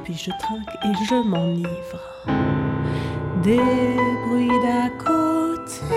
puis je trinque et je m'enivre des bruits d'à côté.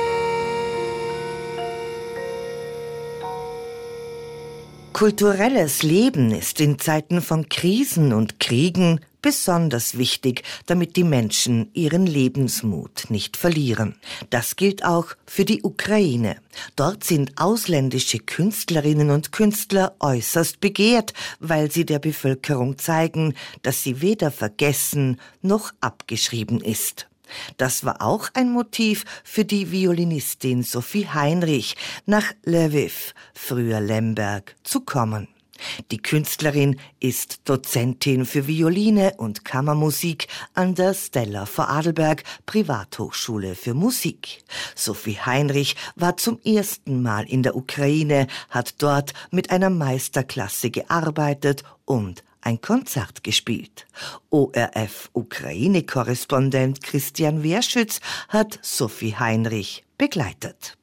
Kulturelles Leben ist in Zeiten von Krisen und Kriegen besonders wichtig, damit die Menschen ihren Lebensmut nicht verlieren. Das gilt auch für die Ukraine. Dort sind ausländische Künstlerinnen und Künstler äußerst begehrt, weil sie der Bevölkerung zeigen, dass sie weder vergessen noch abgeschrieben ist. Das war auch ein Motiv für die Violinistin Sophie Heinrich, nach Lviv, früher Lemberg, zu kommen. Die Künstlerin ist Dozentin für Violine und Kammermusik an der Stella Vorarlberg Privathochschule für Musik. Sophie Heinrich war zum ersten Mal in der Ukraine, hat dort mit einer Meisterklasse gearbeitet und ein Konzert gespielt. ORF-Ukraine-Korrespondent Christian Wehrschütz hat Sophie Heinrich begleitet.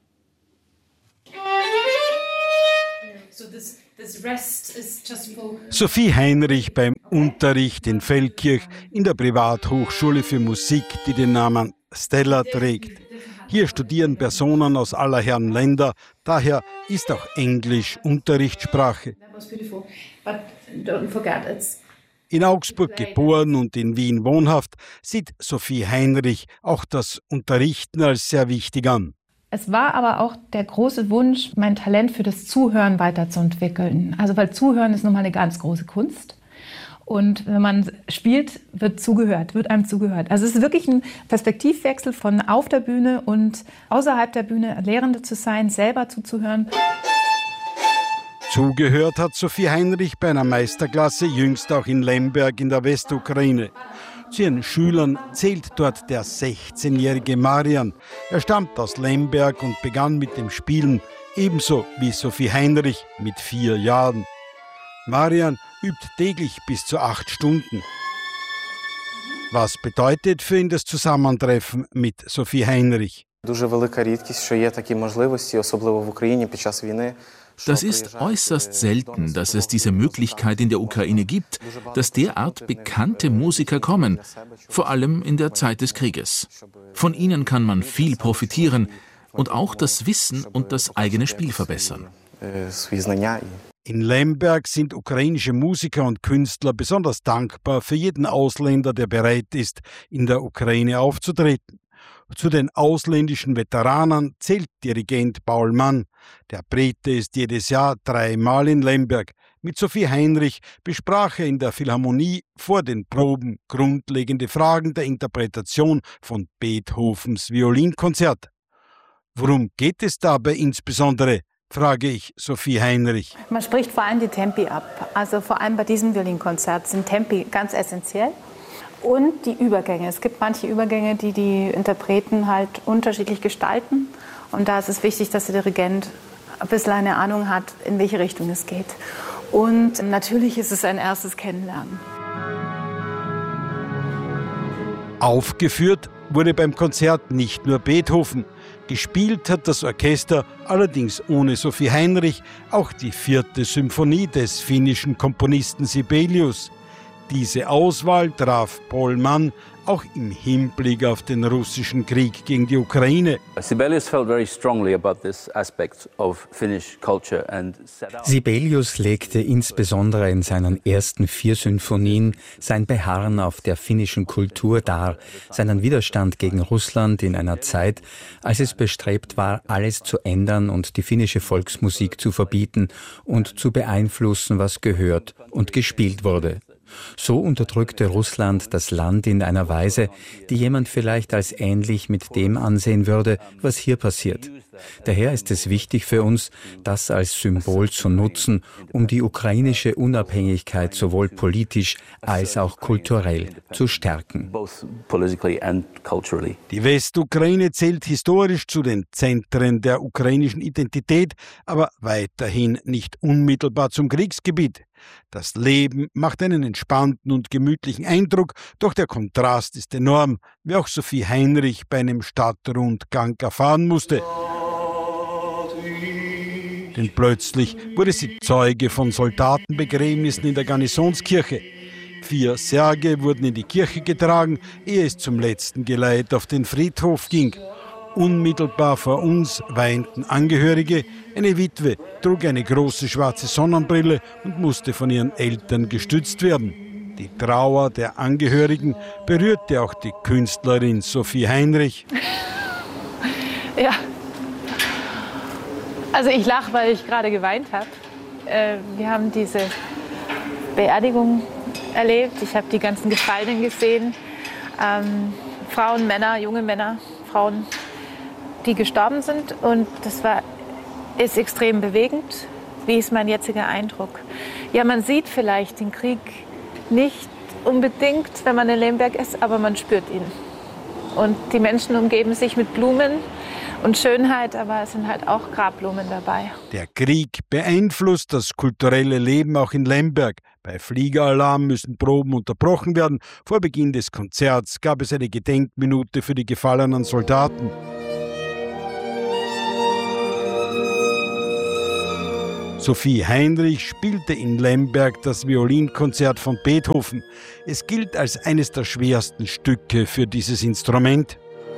Sophie Heinrich beim Unterricht in Feldkirch in der Privathochschule für Musik, die den Namen Stella trägt. Hier studieren Personen aus aller Herren Länder, daher ist auch Englisch Unterrichtssprache. In Augsburg geboren und in Wien wohnhaft, sieht Sophie Heinrich auch das Unterrichten als sehr wichtig an. Es war aber auch der große Wunsch, mein Talent für das Zuhören weiterzuentwickeln. Also weil Zuhören ist nun mal eine ganz große Kunst. Und wenn man spielt, wird einem zugehört. Also es ist wirklich ein Perspektivwechsel von auf der Bühne und außerhalb der Bühne Lehrende zu sein, selber zuzuhören. Zugehört hat Sophie Heinrich bei einer Meisterklasse, jüngst auch in Lemberg in der Westukraine. Zu ihren Schülern zählt dort der 16-jährige Marian. Er stammt aus Lemberg und begann mit dem Spielen, ebenso wie Sophie Heinrich mit 4 Jahren. Marian übt täglich bis zu 8 Stunden. Was bedeutet für ihn das Zusammentreffen mit Sophie Heinrich? Das ist äußerst selten, dass es diese Möglichkeit in der Ukraine gibt, dass derart bekannte Musiker kommen, vor allem in der Zeit des Krieges. Von ihnen kann man viel profitieren und auch das Wissen und das eigene Spiel verbessern. In Lemberg sind ukrainische Musiker und Künstler besonders dankbar für jeden Ausländer, der bereit ist, in der Ukraine aufzutreten. Zu den ausländischen Veteranen zählt Dirigent Paul Mann. Der Brite ist jedes Jahr 3-mal in Lemberg. Mit Sophie Heinrich besprach er in der Philharmonie vor den Proben grundlegende Fragen der Interpretation von Beethovens Violinkonzert. Worum geht es dabei insbesondere, frage ich Sophie Heinrich. Man spricht vor allem die Tempi ab. Also vor allem bei diesem Violinkonzert sind Tempi ganz essentiell. Und die Übergänge. Es gibt manche Übergänge, die die Interpreten halt unterschiedlich gestalten. Und da ist es wichtig, dass der Dirigent ein bisschen eine Ahnung hat, in welche Richtung es geht. Und natürlich ist es ein erstes Kennenlernen. Aufgeführt wurde beim Konzert nicht nur Beethoven. Gespielt hat das Orchester, allerdings ohne Sophie Heinrich, auch die 4. Symphonie des finnischen Komponisten Sibelius. Diese Auswahl traf Paul Mann auch im Hinblick auf den russischen Krieg gegen die Ukraine. Sibelius legte insbesondere in seinen ersten 4 Symphonien sein Beharren auf der finnischen Kultur dar, seinen Widerstand gegen Russland in einer Zeit, als es bestrebt war, alles zu ändern und die finnische Volksmusik zu verbieten und zu beeinflussen, was gehört und gespielt wurde. So unterdrückte Russland das Land in einer Weise, die jemand vielleicht als ähnlich mit dem ansehen würde, was hier passiert. Daher ist es wichtig für uns, das als Symbol zu nutzen, um die ukrainische Unabhängigkeit sowohl politisch als auch kulturell zu stärken. Die Westukraine zählt historisch zu den Zentren der ukrainischen Identität, aber weiterhin nicht unmittelbar zum Kriegsgebiet. Das Leben macht einen entspannten und gemütlichen Eindruck, doch der Kontrast ist enorm, wie auch Sophie Heinrich bei einem Stadtrundgang erfahren musste. Denn plötzlich wurde sie Zeuge von Soldatenbegräbnissen in der Garnisonskirche. 4 Särge wurden in die Kirche getragen, ehe es zum letzten Geleit auf den Friedhof ging. Unmittelbar vor uns weinten Angehörige. Eine Witwe trug eine große schwarze Sonnenbrille und musste von ihren Eltern gestützt werden. Die Trauer der Angehörigen berührte auch die Künstlerin Sophie Heinrich. Ja, also ich lache, weil ich gerade geweint habe. Wir haben diese Beerdigung erlebt. Ich habe die ganzen Gefallenen gesehen. Frauen, Männer, junge Männer, Frauen, die gestorben sind. Und das ist extrem bewegend. Wie ist mein jetziger Eindruck? Ja, man sieht vielleicht den Krieg nicht unbedingt, wenn man in Lemberg ist, aber man spürt ihn. Und die Menschen umgeben sich mit Blumen und Schönheit, aber es sind halt auch Grabblumen dabei. Der Krieg beeinflusst das kulturelle Leben auch in Lemberg. Bei Fliegeralarm müssen Proben unterbrochen werden. Vor Beginn des Konzerts gab es eine Gedenkminute für die gefallenen Soldaten. Sophie Heinrich spielte in Lemberg das Violinkonzert von Beethoven. Es gilt als eines der schwersten Stücke für dieses Instrument.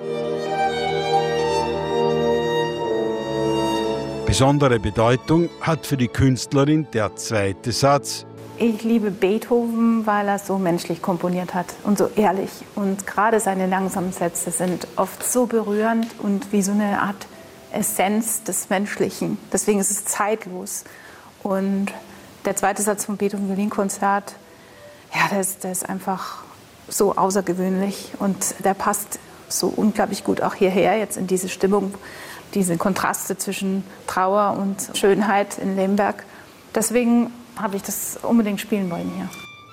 Besondere Bedeutung hat für die Künstlerin der zweite Satz. Ich liebe Beethoven, weil er so menschlich komponiert hat und so ehrlich. Und gerade seine langsamen Sätze sind oft so berührend und wie so eine Art Essenz des Menschlichen. Deswegen ist es zeitlos. Und der zweite Satz vom Beethoven-Violinkonzert, ja, der ist einfach so außergewöhnlich. Und der passt so unglaublich gut auch hierher, jetzt in diese Stimmung, diese Kontraste zwischen Trauer und Schönheit in Lemberg. Deswegen habe ich das unbedingt spielen wollen hier.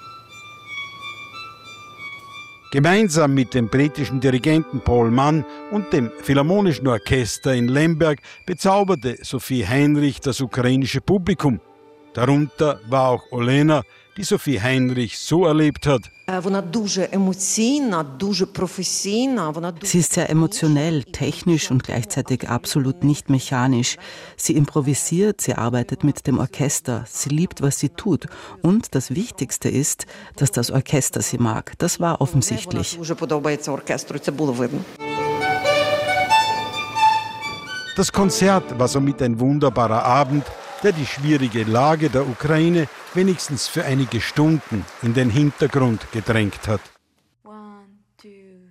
Gemeinsam mit dem britischen Dirigenten Paul Mann und dem Philharmonischen Orchester in Lemberg bezauberte Sophie Heinrich das ukrainische Publikum. Darunter war auch Olena, die Sophie Heinrich so erlebt hat. Sie ist sehr emotionell, technisch und gleichzeitig absolut nicht mechanisch. Sie improvisiert, sie arbeitet mit dem Orchester, sie liebt, was sie tut. Und das Wichtigste ist, dass das Orchester sie mag. Das war offensichtlich. Das Konzert war somit ein wunderbarer Abend, der die schwierige Lage der Ukraine wenigstens für einige Stunden in den Hintergrund gedrängt hat.